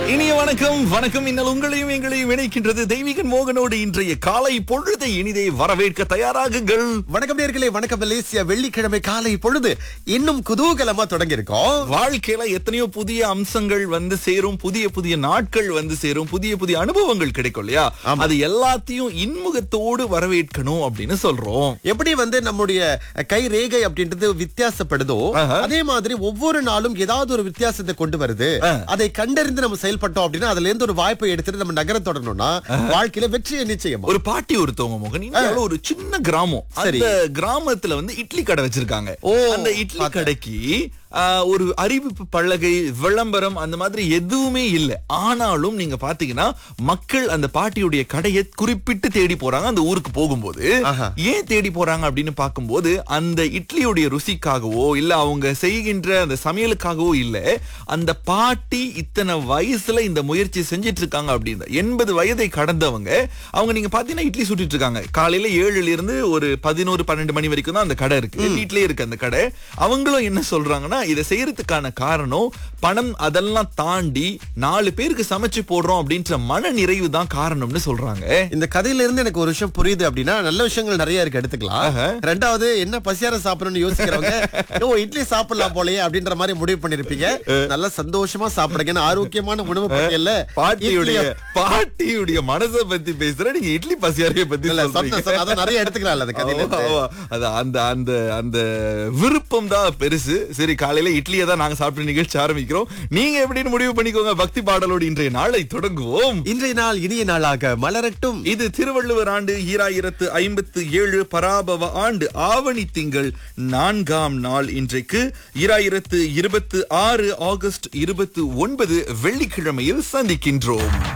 இனிய வணக்கம் வணக்கம். இன்னும் உங்களையும் எங்களையும் இணைக்கின்றது தெய்வீகன் மோகனோடு இன்றைய காலை பொழுதை இனிதே வரவேற்க தயாராகுங்கள். வணக்கம் நேர்களே, வணக்கம் மலேசியா. வெள்ளிக்கிழமை காலை பொழுது இன்னும் குதூகலமா தொடங்கி இருக்கோம். வாழ்க்கையில எத்தனையோ புதிய அம்சங்கள் வந்து சேரும், புதிய புதிய நாட்கள் வந்து சேரும், புதிய புதிய அனுபவங்கள் கிடைக்கும் இல்லையா? அது எல்லாத்தையும் இன்முகத்தோடு வரவேற்கணும் அப்படின்னு சொல்றோம். எப்படி வந்து நம்முடைய கை ரேகை அப்படின்றது வித்தியாசப்படுதோ, அதே மாதிரி ஒவ்வொரு நாளும் ஏதாவது ஒரு வித்தியாசத்தை கொண்டு வருது. அதை கண்டறிந்து நம்ம செயல்பட்டோம் அப்படின்னா அதுல இருந்து ஒரு வாய்ப்பை எடுத்துட்டு நம்ம நகர தொடரணும்னா வாழ்க்கையில வெற்றியை நிச்சயம். ஒரு பாட்டி ஒருத்தவங்க மோகன், இந்தியாவுல ஒரு சின்ன கிராமம், அந்த கிராமத்துல வந்து இட்லி கடை வச்சிருக்காங்க. அந்த இட்லி கடைக்கு ஒரு அறிவிப்பு பலகை, விளம்பரம் அந்த மாதிரி எதுவுமே இல்லை. ஆனாலும் நீங்க பாத்தீங்கன்னா மக்கள் அந்த பாட்டியுடைய கடையை குறிப்பிட்டு தேடி போறாங்க. அந்த ஊருக்கு போகும்போது ஏன் தேடி போறாங்க அப்படின்னு பார்க்கும்போது அந்த இட்லியுடைய ருசிக்காகவோ இல்ல அவங்க செய்கின்ற அந்த சமையலுக்காகவோ இல்ல, அந்த பாட்டி இத்தனை வயசுல இந்த முயற்சி செஞ்சிட்டு இருக்காங்க அப்படின்னு. 80 வயதை கடந்தவங்க. அவங்க நீங்க பாத்தீங்கன்னா இட்லி சுட்டிட்டு இருக்காங்க. காலையில 7 இருந்து ஒரு 11-12 மணி வரைக்கும் தான் அந்த கடை இருக்கு. வீட்லயே இருக்கு அந்த கடை. அவங்களும் என்ன சொல்றாங்கன்னா, இதை செய்யறதுக்கான காரணம் பணம் அதெல்லாம் தாண்டி 4 பேருக்கு சமைச்சு போடுறோம் அப்படின்ற மன நிறைவு தான் காரணம்னு சொல்றாங்க. இந்த கதையில இருந்து எனக்கு ஒரு விஷயம் புரியுது அப்படின்னா, நல்ல விஷயங்கள் நிறைய இருக்கு, எடுத்துக்கலாம். ரெண்டாவது, என்ன பசியார சாப்பிடணும்னு யோசிக்கிறவங்க இட்லி சாப்பிடலாம் போலயே அப்படின்ற மாதிரி முடிவு பண்ணிருப்பீங்க. நல்லா சந்தோஷமா சாப்பிடுங்க. ஆரோக்கியமான உணவு பட்டியல்ல பாட்டியுடைய மனசை பத்தி பேசுற, நீங்க இட்லி பசியாரைய பத்தி அதான் நிறைய எடுத்துக்கலாம் அந்த கதையில. அந்த விருப்பம் தான் பெருசு. சரி, காலையில இட்லியை தான் நாங்க சாப்பிட்டு நிகழ்ச்சி ஆரம்பிக்கிறோம். நீங்க எப்படின்னு முடிவு பண்ணிக்கோங்க. பக்தி பாடலோடு இன்றைய நாளை தொடங்குவோம். இன்றைய நாள் இனிய நாளாக மலரட்டும். இது திருவள்ளுவர் ஆண்டு 2057 பராபவ ஆண்டு ஆவணி திங்கள் 4ஆம் நாள். இன்றைக்கு 2026 ஆகஸ்ட் 29 வெள்ளிக்கிழமையில் சந்திக்கின்றோம்.